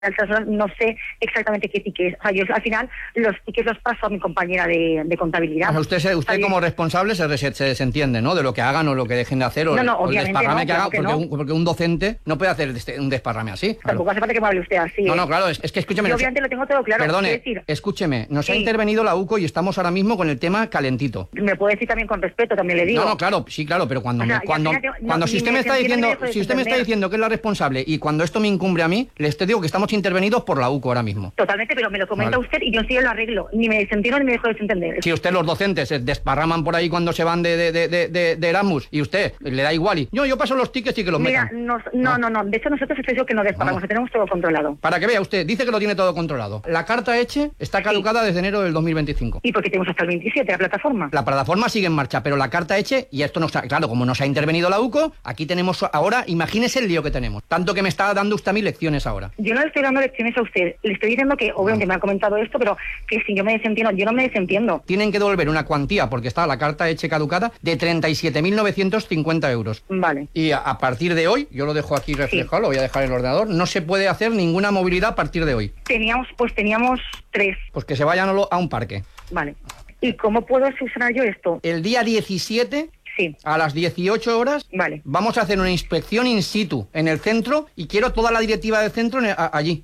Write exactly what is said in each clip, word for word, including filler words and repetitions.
no sé exactamente qué tickets. O sea, yo al final los tickets los paso a mi compañera de, de contabilidad. O sea, usted, se, usted como responsable se, se, se desentiende, ¿no? De lo que hagan o lo que dejen de hacer o, no, no, o el desparrame no, que haga, que porque, no. un, porque un docente no puede hacer un desparrame así. Tampoco claro. hace falta que me hable usted así. No, ¿eh? no, claro, es, es que escúcheme. Yo nos, obviamente lo tengo todo claro. Perdone, decir, escúcheme, nos sí. ha intervenido la U C O y estamos ahora mismo con el tema calentito. Me puede decir también con respeto, también le digo. No, no, claro, sí, claro, pero cuando, o sea, me, cuando, tengo, cuando no, si usted me está diciendo, si usted me está diciendo que es la responsable y cuando esto me incumbe a mí, les te digo que estamos intervenidos por la U C O ahora mismo. Totalmente, pero me lo comenta vale. usted y yo sí lo arreglo. Ni me desentiendo ni me dejo desentender. Si usted los docentes se desparraman por ahí cuando se van de, de, de, de, de, de Erasmus y usted le da igual y yo, yo paso los tickets y que los Mira, metan. Nos, no, no, no, no. De hecho nosotros es eso que no desparramos, tenemos todo controlado. Para que vea usted, dice que lo tiene todo controlado. La carta Eche está caducada sí. desde enero del dos mil veinticinco. ¿Y por qué tenemos hasta el veintisiete la plataforma? La plataforma sigue en marcha, pero la carta Eche, y esto nos ha, claro, como nos ha intervenido la U C O, aquí tenemos ahora, imagínese el lío que tenemos. Tanto que me está dando usted a mí lecciones ahora. Yo no le estoy dando lecciones a usted, le estoy diciendo que, obviamente me ha comentado esto, pero que si yo me desentiendo, yo no me desentiendo. Tienen que devolver una cuantía, porque está la carta Eche caducada, de treinta y siete mil novecientos cincuenta euros. Vale. Y a, a partir de hoy, yo lo dejo aquí reflejado, sí. lo voy a dejar en el ordenador, no se puede hacer ninguna movilidad a partir de hoy. Teníamos, pues teníamos tres. Pues que se vayan a un parque. Vale. ¿Y cómo puedo solucionar yo esto? El día diecisiete... Sí. A las dieciocho horas vale. vamos a hacer una inspección in situ en el centro y quiero toda la directiva del centro en el, a, allí.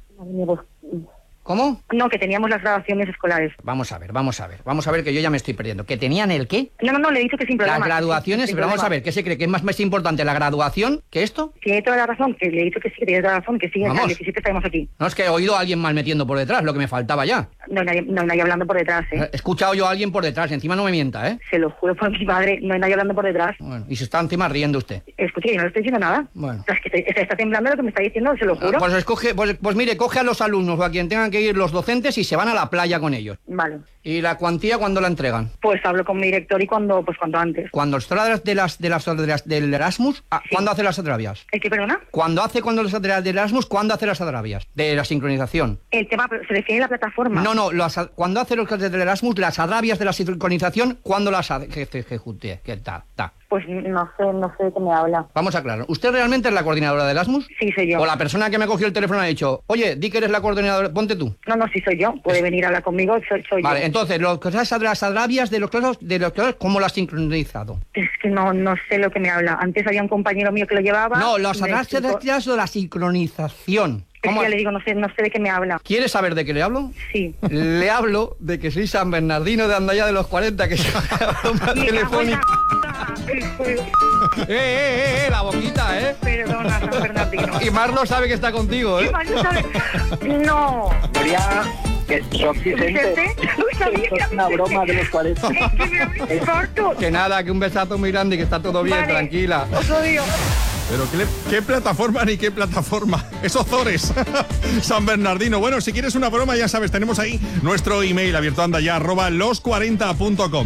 ¿Cómo? No, que teníamos las graduaciones escolares. Vamos a ver, vamos a ver, vamos a ver que yo ya me estoy perdiendo. ¿Que tenían el qué? No, no, no, le he dicho que sin problema. Las graduaciones, pero vamos a ver, ¿qué se cree? ¿Que es más, más importante la graduación que esto? Tiene toda la razón, que le he dicho que sí, que tiene toda la razón, que sí, vamos. El diecisiete estaremos aquí. No, es que he oído a alguien mal metiendo por detrás, lo que me faltaba ya. No hay nadie, no hay nadie hablando por detrás, ¿eh? He escuchado yo a alguien por detrás, encima no me mienta, ¿eh? Se lo juro por mi madre, no hay nadie hablando por detrás. Bueno, y se está encima riendo usted. Escuche, yo no le estoy diciendo nada. Bueno. O sea, es que te, está temblando lo que me está diciendo, se lo juro. Pues, escoge, pues, pues mire, coge a los alumnos o a quien tengan que ir los docentes y se van a la playa con ellos. Vale. ¿Y la cuantía cuándo la entregan? Pues hablo con mi director y cuando, pues cuando antes. Cuando está de las de las, de las del Erasmus, sí. ¿Cuándo hace las adrabias? ¿El qué, perdona? ¿Cuándo hace cuando las de Erasmus, cuándo hace las adrabias? De la sincronización. El tema, se refiere a la plataforma. No, no, las, cuando hace los de Erasmus, las adrabias de la sincronización, ¿cuándo las hace? Que se ejecute, que ta, ta. Pues no sé, no sé de qué me habla. Vamos a aclarar. ¿Usted realmente es la coordinadora de Erasmus? Sí, soy yo. O la persona que me cogió el teléfono ha dicho, oye, di que eres la coordinadora, ponte tú. No, no, sí soy yo. Puede es... venir a hablar conmigo, soy, soy vale, yo. Entonces, los, las adrabias de los clases, de los clases, ¿cómo las has sincronizado? Es que no, no sé lo que me habla. Antes había un compañero mío que lo llevaba. No, las adrabias de la sincronización. Es que ya le digo, no sé, no sé de qué me habla. ¿Quieres saber de qué le hablo? Sí. Le hablo de que soy San Bernardino de Andaya de los cuarenta, que se llama broma telefónica. eh, eh, eh, eh, la boquita, ¿eh? Perdona, San Bernardino. Y Marlo sabe que está contigo, ¿eh? ¿Y Marlo sabe? No. María, que son Vicente. Es una broma de los cuarenta. Es que me da un infarto. Que nada, que un besazo muy grande y que está todo bien, vale. Tranquila. Os odio. Pero qué, qué plataforma ni qué plataforma. Esos Zores. San Bernardino. Bueno, si quieres una broma, ya sabes, tenemos ahí nuestro email abierto, anda ya, arroba los cuarenta punto com.